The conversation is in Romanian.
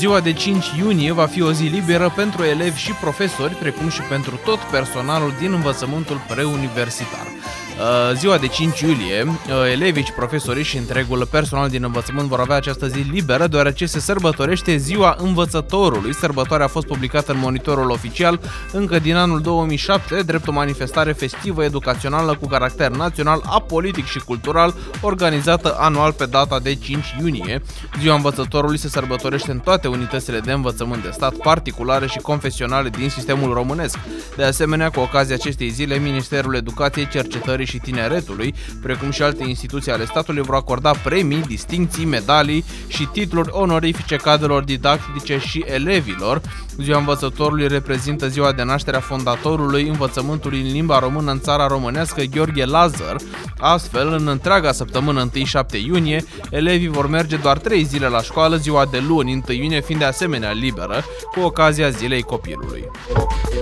Ziua de 5 iunie va fi o zi liberă pentru elevi și profesori, precum și pentru tot personalul din învățământul preuniversitar. Ziua de 5 iulie, elevii și profesorii și întregul personal din învățământ vor avea această zi liberă, deoarece se sărbătorește Ziua Învățătorului. Sărbătoarea a fost publicată în Monitorul Oficial încă din anul 2007, drept o manifestare festivă educațională cu caracter național, apolitic și cultural, organizată anual pe data de 5 iunie. Ziua Învățătorului se sărbătorește în toate unitățile de învățământ de stat, particulare și confesionale din sistemul românesc. De asemenea, cu ocazia acestei zile, Ministerul Educației, Cercetării și Tineretului, precum și alte instituții ale statului, vor acorda premii, distincții, medalii și titluri onorifice cadrelor didactice și elevilor. Ziua Învățătorului reprezintă ziua de naștere a fondatorului învățământului în limba română în țara românească, Gheorghe Lazăr. Astfel, în întreaga săptămână 1-7 iunie, elevii vor merge doar 3 zile la școală, ziua de luni, 1 iunie, fiind de asemenea liberă, cu ocazia Zilei Copilului.